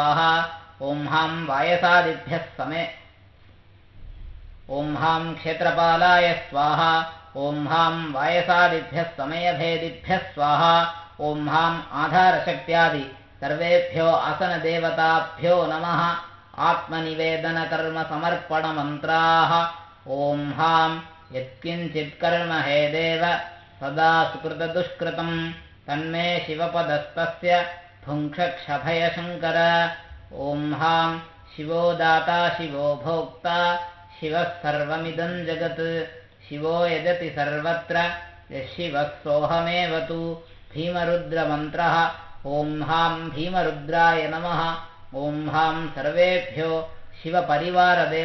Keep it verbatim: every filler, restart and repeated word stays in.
ॐ हां वायसादिभ्यः समे ॐ हां क्षेत्रपालाय स्वाहा ॐ हां वायसादिभ्यः समयभेदिभ्यः स्वाहा ॐ हां आधारशक्त्यादि सर्वेभ्यो आसनदेवताभ्यो नमः आत्मनिवेदनकर्मसमर्पणमन्त्राः ॐ हां यत्किञ्चित्कर्म हे देव सदा सुकृतदुष्कृतं तन्मे शिवपदस्तस्य भुङ्क्षक्षभयशङ्कर ॐ हां शिवो दाता शिवो भोक्ता शिवः सर्वमिदं जगत् शिवो यजति सर्वत्र यः शिवः सोऽहमेव तु भीमरुद्रमन्त्रः ॐ हां भीमरुद्राय नमः ॐ हां सर्वेभ्यो शिवपरिवारदेव